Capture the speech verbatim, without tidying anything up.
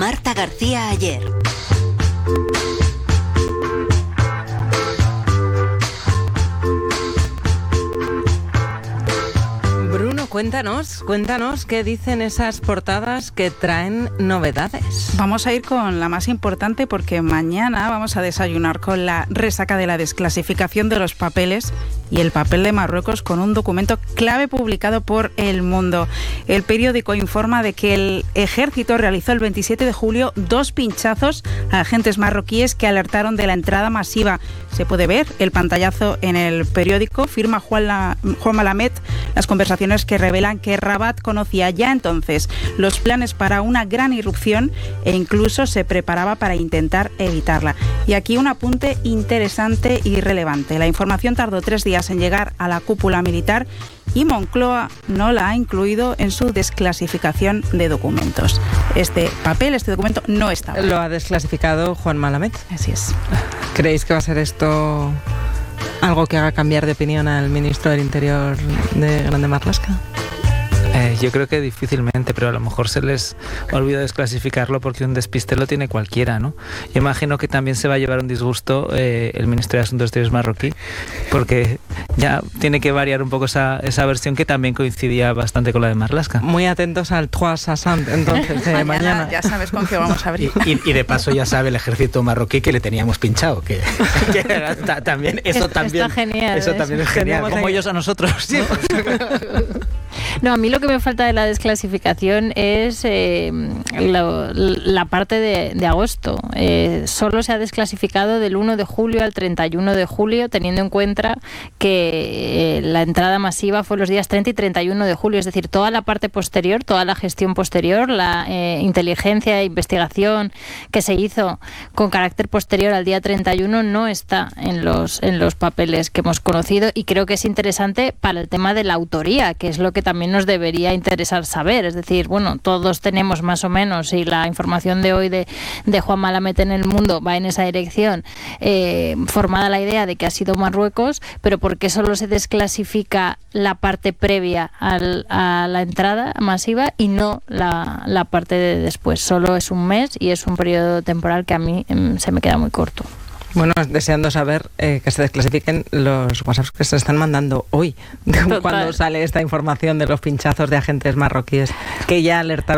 Marta García Ayer. Bruno, cuéntanos, cuéntanos qué dicen esas portadas que traen novedades. Vamos a ir con la más importante porque mañana vamos a desayunar con la resaca de la desclasificación de los papeles y el papel de Marruecos con un documento clave publicado por El Mundo. El periódico informa de que el ejército realizó el veintisiete de julio dos pinchazos a agentes marroquíes que alertaron de la entrada masiva. Se puede ver el pantallazo en el periódico. Firma Juan, la, Juan Malamed las conversaciones que revelan que Rabat conocía ya entonces los planes para una gran irrupción e incluso se preparaba para intentar evitarla. Y aquí un apunte interesante y relevante. La información tardó tres días en llegar a la cúpula militar y Moncloa no la ha incluido en su desclasificación de documentos. Este papel, este documento no estaba. Lo ha desclasificado Juan Malamed. Así es. ¿Creéis que va a ser esto algo que haga cambiar de opinión al ministro del Interior de Grande Marlaska? Eh, yo creo que difícilmente, pero a lo mejor se les olvida desclasificarlo porque un despiste lo tiene cualquiera, ¿no? Yo imagino que también se va a llevar un disgusto eh, el ministro de Asuntos Exteriores marroquí, porque ya tiene que variar un poco esa, esa versión que también coincidía bastante con la de Marlaska. Muy atentos al Trois Sassant, entonces, de mañana, mañana. Ya sabes con qué vamos a abrir. Y, y, y de paso ya sabe el ejército marroquí que le teníamos pinchado, que, que ta, también, eso Está también, genial, eso también es genial, Tenemos como ahí. ellos a nosotros. ¿Sí? No, a mí lo que me falta de la desclasificación es eh, lo, la parte de, de agosto. Eh, solo se ha desclasificado del uno de julio al treinta y uno de julio, teniendo en cuenta que eh, la entrada masiva fue los días treinta y treinta y uno de julio. Es decir, toda la parte posterior, toda la gestión posterior, la eh, inteligencia e investigación que se hizo con carácter posterior al día treinta y uno no está en los, en los papeles que hemos conocido, y creo que es interesante para el tema de la autoría, que es lo que también nos debería interesar saber. Es decir, bueno, todos tenemos más o menos, y la información de hoy de, de Juan Malamed en El Mundo va en esa dirección, eh, formada la idea de que ha sido Marruecos, pero ¿por qué solo se desclasifica la parte previa al, a la entrada masiva y no la, la parte de después? Solo es un mes y es un periodo temporal que a mí eh, se me queda muy corto. Bueno, deseando saber eh, que se desclasifiquen los WhatsApps que se están mandando hoy, Total. Cuando sale esta información de los pinchazos de agentes marroquíes que ya alertaron